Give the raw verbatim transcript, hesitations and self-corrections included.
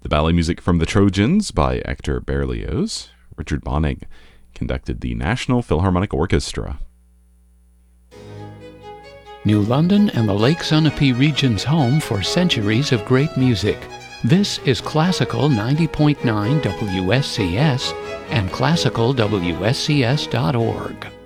The ballet music from The Trojans by Hector Berlioz. Richard Bonning conducted the National Philharmonic Orchestra. New London and the Lake Sunapee region's home for centuries of great music. This is Classical ninety point nine W S C S and classical W S C S dot org.